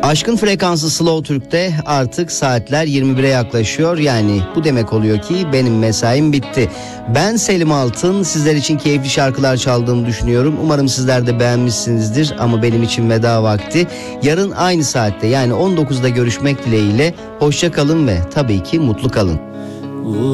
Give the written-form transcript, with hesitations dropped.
Aşkın frekansı Slow Türk'te artık saatler 21'e yaklaşıyor. Yani bu demek oluyor ki benim mesaim bitti. Ben Selim Altın, sizler için keyifli şarkılar çaldığımı düşünüyorum. Umarım sizler de beğenmişsinizdir ama benim için veda vakti. Yarın aynı saatte yani 19'da görüşmek dileğiyle. Hoşça kalın ve tabii ki mutlu kalın.